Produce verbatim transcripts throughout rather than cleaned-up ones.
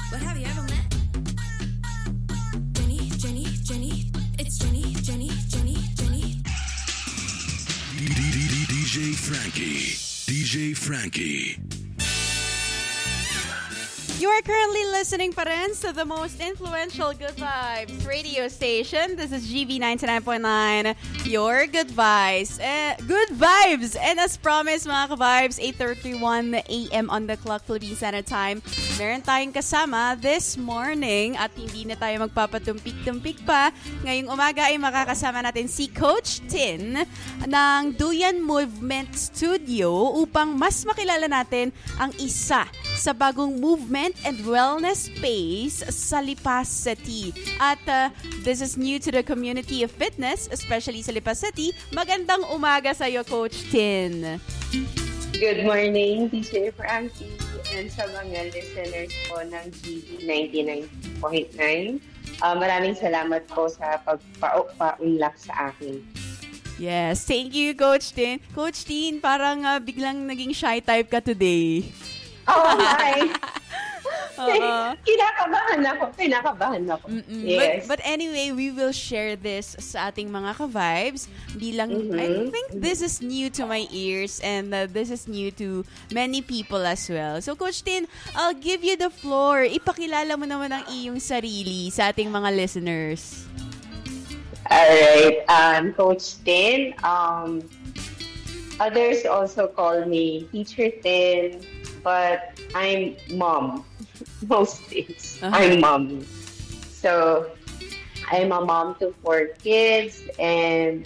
But have you ever met Jenny, Jenny, Jenny? It's Jenny, Jenny, Jenny, Jenny. D J Frankie. D J Frankie. You are currently listening pa rin to the most influential Good Vibes radio station. This is G V ninety-nine point nine, your Good Vibes. Eh, good Vibes! And as promised, mga ka-vibes, eight thirty-one a.m. on the clock, Philippine Standard Time. Meron tayong kasama this morning at hindi na tayo magpapatumpik-tumpik pa. Ngayong umaga ay makakasama natin si Coach Tin ng Duyan Movement Studio upang mas makilala natin ang isa sa bagong movement and wellness space sa Lipa City. At uh, this is new to the community of fitness, especially sa Lipa City. Magandang umaga sa iyo, Coach Tin. Good morning, D J Frankie, and sa mga listeners po ng G V ninety-nine point nine. Uh, maraming salamat po sa pagpa-unlock sa akin. Yes, thank you, Coach Tin. Coach Tin, parang uh, biglang naging shy type ka today. Oh, hi! Uh-huh. Kinakabahan ako. Kinakabahan ako. Mm-mm. Yes. But, but anyway, we will share this sa ating mga ka-vibes. Bilang, Mm-hmm. I think this is new to my ears and uh, this is new to many people as well. So, Coach Tin, I'll give you the floor. Ipakilala mo naman ang iyong sarili sa ating mga listeners. Alright. Um, Coach Tin. Um, others also call me Teacher Tin, but I'm mom. Most days, uh-huh. I'm mom. So, I'm a mom to four kids, and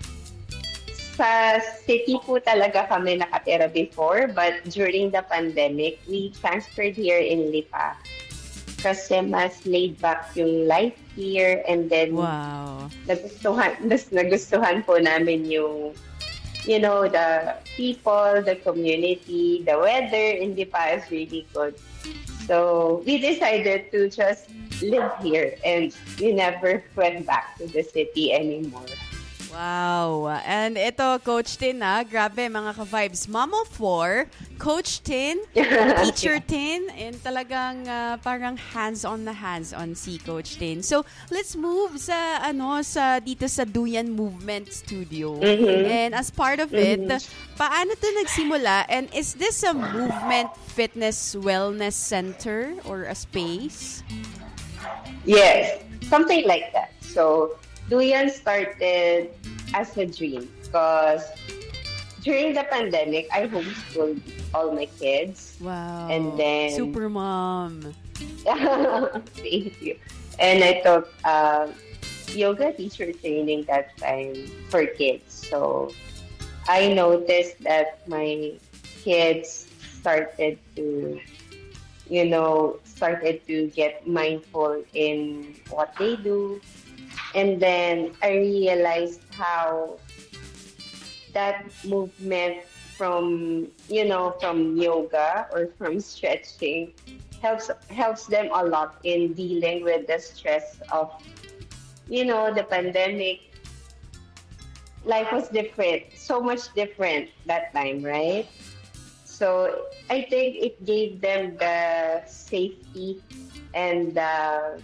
sa city po talaga kami nakatira before, but during the pandemic, we transferred here in Lipa kasi mas laid back yung life here, and then wow. nagustuhan, nas, nagustuhan po namin yung, you know, the people, the community, the weather in Lipa is really good. So, we decided to just live here and we never went back to the city anymore. Wow. And ito, Coach Tin, ha? Grabe, mga ka-vibes. Mom of four, Coach Tin, Teacher Tin, and talagang uh, parang hands-on na hands-on si Coach Tin. So, let's move sa, ano, sa dito sa Duyan Movement Studio. Mm-hmm. And as part of mm-hmm. it, paano to nagsimula? And is this a movement fitness wellness center or a space? Yes, something like that. So, Duyan started as a dream because during the pandemic, I homeschooled all my kids. Wow. And then... Super mom. Thank you. And I took uh, yoga teacher training that time for kids. So, I noticed that my kids started to, you know, started to get mindful in what they do. And then I realized how that movement from, you know, from yoga or from stretching helps helps them a lot in dealing with the stress of, you know, the pandemic. Life was different, so much different that time, right? So I think it gave them the safety and the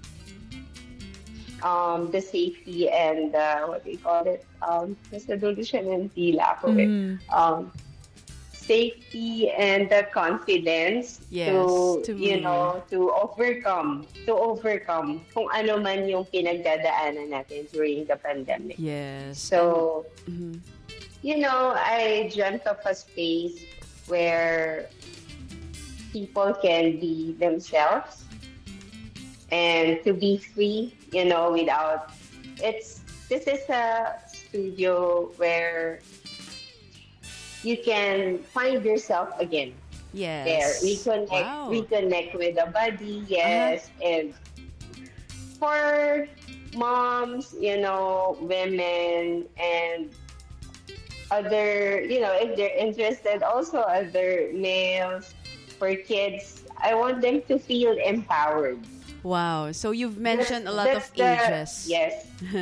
um, the safety and uh, what do you call it? Um, nasa dulo siya ng tila ako eh. Mm. Um, safety and the confidence Yes, to, to you know, to overcome, to overcome kung ano man yung pinagdadaanan natin during the pandemic. Yes. So, mm-hmm. you know, I dreamt of a space where people can be themselves and to be free, you know, without, it's, this is a studio where you can find yourself again. Yes. There. Reconnect, Wow. reconnect with the body, yes. Uh-huh. And for moms, you know, women, and other, you know, if they're interested, also other males, for kids, I want them to feel empowered. Wow. So you've mentioned That's- a lot of that's the- ages. Yes.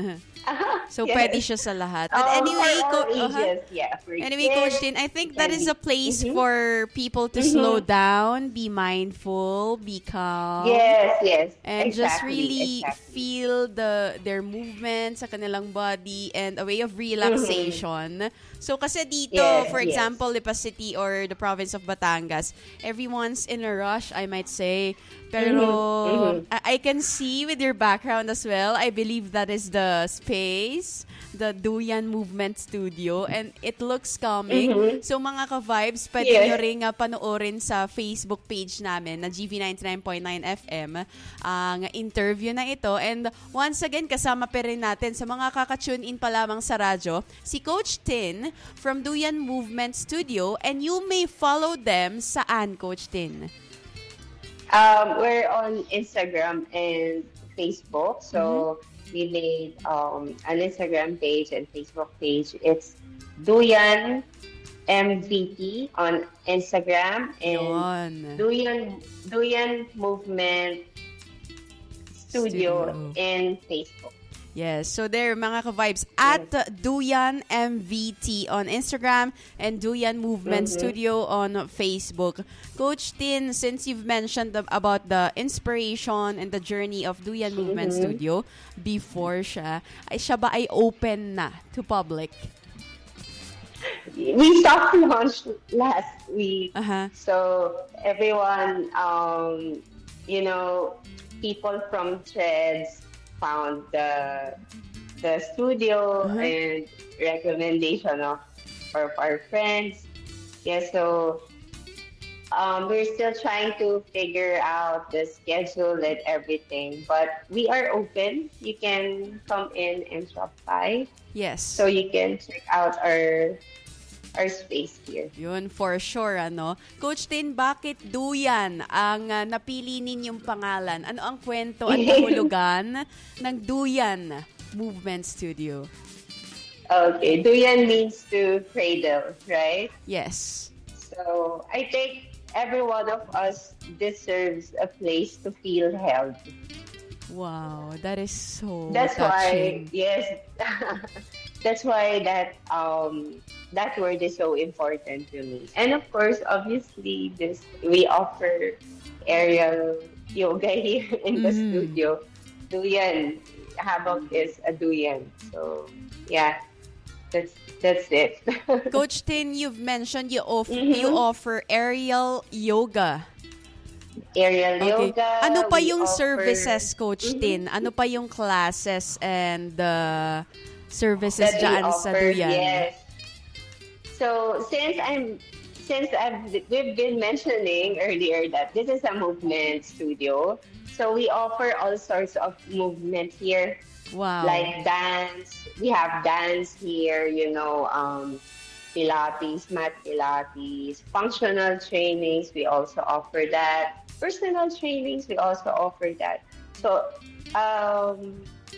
So, Yes. pwede siya sa lahat. But Um, anyway, for all co- uh-huh. ages, yeah. For Anyway, kids, Coach Tin, I think that is a place Mhm. for people to slow down, be mindful, be calm. Yes, yes. And just exactly, really exactly. feel the their movements sa kanilang body and a way of relaxation. So kasi dito, Yes, for yes. example, Lipa City or the province of Batangas, everyone's in a rush, I might say. Pero Mhm, I, I can see with your background as well, I believe that is the space, the Duyan Movement Studio, and it looks calming. So mga ka-vibes, pwede Yes. nyo rin uh, panoorin sa Facebook page namin na G V ninety-nine point nine F M ang interview na ito. And once again, kasama pa rin natin sa mga kaka-tune in pa lamang sa radyo, si Coach Tin from Duyan Movement Studio, and you may follow them saan, Coach Tin? Um, we're on Instagram and Facebook. So we made um, an Instagram page and Facebook page. It's Duyan M V T on Instagram and Yun. Duyan Duyan Movement Studio, Studio. in Facebook. Yes, so there mga ka-vibes at uh, Duyan M V T on Instagram and Duyan Movement Mhm. Studio on Facebook. Coach Tin, since you've mentioned the, about the inspiration and the journey of Duyan Movement Mhm. Studio before siya, ay siya ba ay open na to public? We soft launched last week. Uh-huh. So everyone, um, you know, people from Threads found the the studio Uh-huh. and recommendation of, of our friends. Yeah, so um, we're still trying to figure out the schedule and everything, but we are open. You can come in and drop by, Yes. so you can check out our our space here. Yun, for sure, ano. Coach Tin, bakit Duyan ang uh, napili ninyong pangalan? Ano ang kwento at kahulugan ng Duyan Movement Studio? Okay, Duyan means to cradle, right? Yes. So I think every one of us deserves a place to feel held. Wow, that is so That's why, touching. yes, that's why that um that word is so important to me. And of course, obviously, this we offer aerial yoga here in the Mhm. studio. Duyan, Habak is a Duyan. So yeah, that's that's it. Coach Tin, you've mentioned you, off- Mhm. you offer aerial yoga. Aerial Okay. yoga. Ano pa we yung offer- services, Coach Mhm. Tin? Ano pa yung classes and uh, services that we dyan sa offer, Duyan? yes. So since I'm since I've we've been mentioning earlier that this is a movement studio, so we offer all sorts of movement here, Wow. like dance. We have dance here, you know, um, Pilates, mat Pilates, functional trainings. We also offer that. Personal trainings. We also offer that. So um,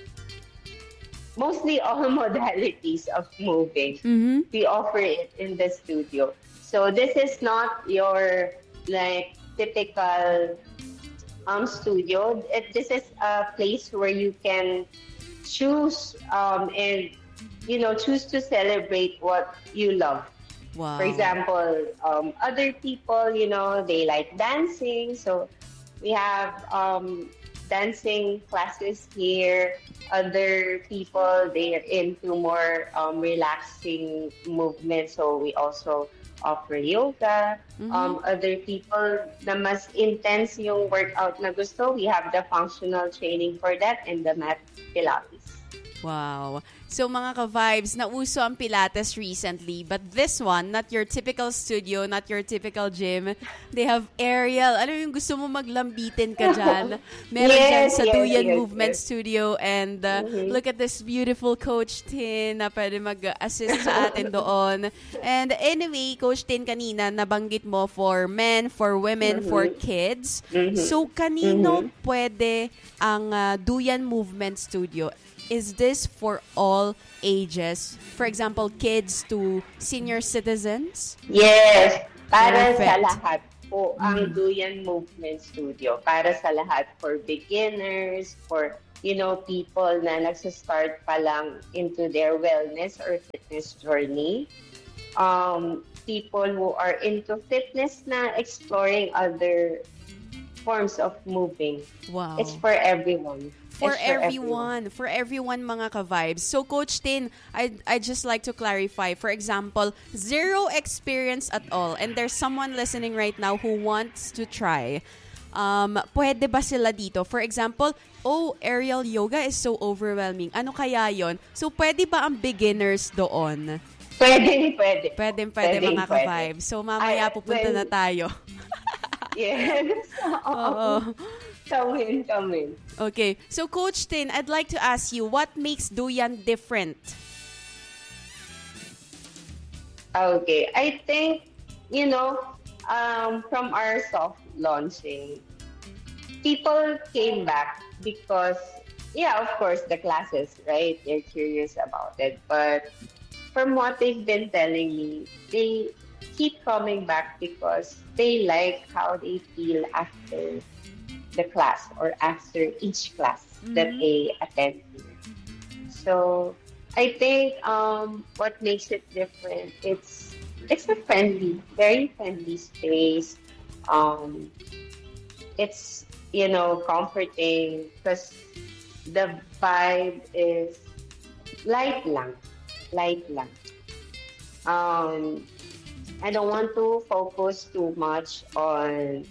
mostly all modalities of moving. Mhm. We offer it in the studio. So this is not your like typical um studio. It, this is a place where you can choose um and you know choose to celebrate what you love. Wow. For example, um, other people, you know, they like dancing. So we have um, dancing classes here. Other people, they are into more um, relaxing movements. So we also offer yoga. Mhm. Um, other people na mas intense yung workout na gusto, we have the functional training for that and the mat Pilates. Wow. So mga ka-vibes, nauso ang Pilates recently, but this one, not your typical studio, not your typical gym. They have aerial. Ano yung gusto mo maglambitin ka dyan? Meron Yes, dyan sa yes, Duyan yes, Movement yes. Studio, and uh, Mhm. look at this beautiful Coach Tin na pwede mag-assist sa atin doon. And anyway, Coach Tin, kanina nabanggit mo for men, for women, Mhm. for kids. Mhm. So kanino Mhm. pwede ang uh, Duyan Movement Studio? Is this for all ages? For example, kids to senior citizens? Yes, para Perfect. sa lahat po ang Mm. Duyan Movement Studio. Para sa lahat, for beginners, for you know, people na nagsistart pa lang into their wellness or fitness journey. Um, people who are into fitness na exploring other forms of moving. Wow. It's for everyone. For It's everyone, for everyone mga ka-vibes. So Coach Tin, I I just like to clarify. For example, zero experience at all and there's someone listening right now who wants to try. Um, pwede ba sila dito? For example, oh, aerial yoga is so overwhelming. Ano kaya yon? So pwede ba ang beginners doon? Pwede, pwede. Pwede, pwede, Pwede, mga pwede. ka-vibes. So mamaya Ay, pupunta well, na tayo. Yes. Oo. Come in, come in. Okay. So Coach Tin, I'd like to ask you, what makes Duyan different? Okay. I think, you know, um, from our soft launching, people came back because, yeah, of course, the classes, right? They're curious about it. But from what they've been telling me, they keep coming back because they like how they feel after the class or after each class mm-hmm. that they attend. So I think um, what makes it different, it's it's a friendly, very friendly space. Um, it's, you know, comforting because the vibe is light lang, light lang. Um, I don't want to focus too much on,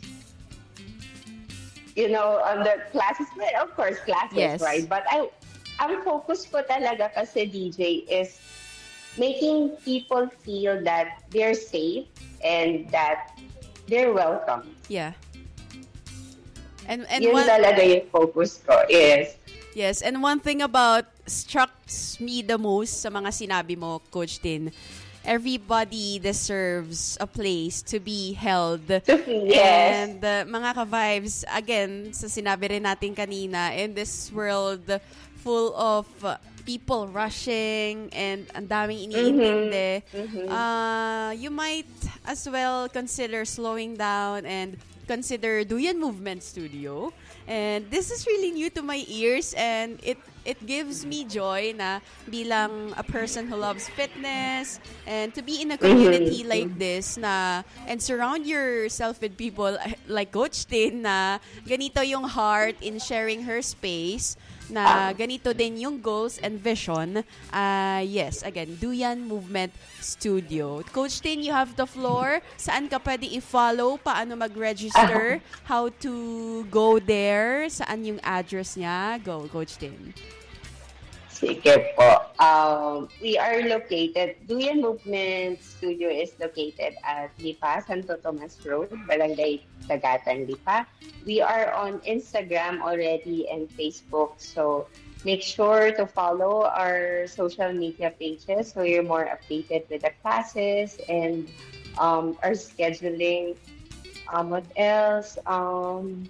you know, on the classes. But of course, classes, yes. right? But I, ang focus ko talaga kasi D J is making people feel that they're safe and that they're welcome. Yeah. And and Yun one, talaga yung focus ko. Yes. yes, and one thing about struck me the most sa mga sinabi mo, Coach Tin, everybody deserves a place to be held. Yes. And uh, mga ka-vibes, again, sa sinabi rin natin kanina, in this world full of uh, people rushing and ang daming iniintindi, Mm-hmm. uh, you might as well consider slowing down and consider Duyan Movement Studio. And this is really new to my ears and it it gives me joy na bilang a person who loves fitness and to be in a community mm-hmm. like this na and surround yourself with people like Coach Tin na ganito yung heart in sharing her space na ganito din yung goals and vision. Uh, yes, again, Duyan Movement Studio. Coach Tin, you have the floor. Saan ka pwede i-follow? Paano mag-register? How to go there? Saan yung address niya? Go, Coach Tin. Sige po. Um, we are located, Duyan Movement Studio is located at Lipa, Santo Tomas Road, Barangay Tagatan, Lipa. We are on Instagram already and Facebook, so make sure to follow our social media pages so you're more updated with the classes and um, our scheduling. Um, what else? Um,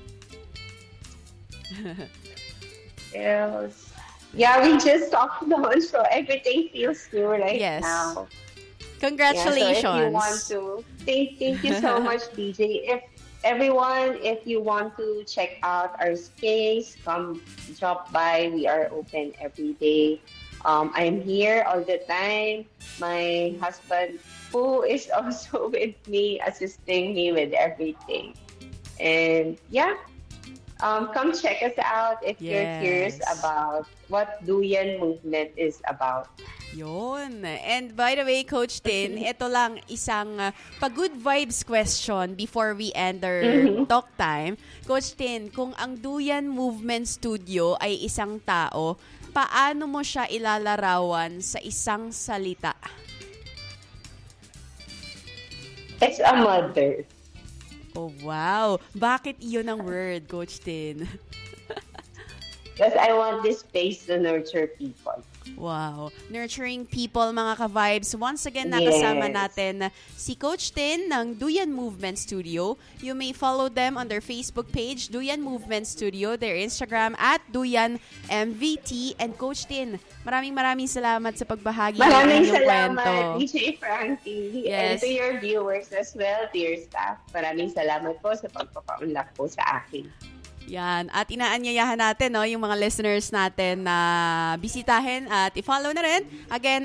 else? Yeah, we just talked about so everything feels new right yes. now. Congratulations. Yeah, so if you want to, thank, thank you so much, D J. If everyone, if you want to check out our space, come drop by. We are open every day. Um, I'm here all the time. My husband, who is also with me, assisting me with everything. And yeah. Um, come check us out if yes. you're curious about what Duyan Movement is about. Yun. And by the way, Coach Tin, ito lang isang uh, pag-good vibes question before we end our mm-hmm. talk time. Coach Tin, kung ang Duyan Movement Studio ay isang tao, paano mo siya ilalarawan sa isang salita? It's a mother. Oh, wow. Bakit iyon ang word, Coach Tin? Because I want this space to nurture people. Wow. Nurturing people, mga ka-vibes. Once again, nakasama yes. natin si Coach Tin ng Duyan Movement Studio. You may follow them on their Facebook page, Duyan Movement Studio, their Instagram at Duyan M V T. And Coach Tin, maraming maraming salamat sa pagbahagi maraming ng inyong kwento. Maraming salamat, D J Frankie. Yes. And to your viewers as well, to your staff. Maraming salamat po sa pagpapaunlak po sa akin. Yan. At inaanyayahan natin no, yung mga listeners natin na bisitahin at i-follow na rin. Again,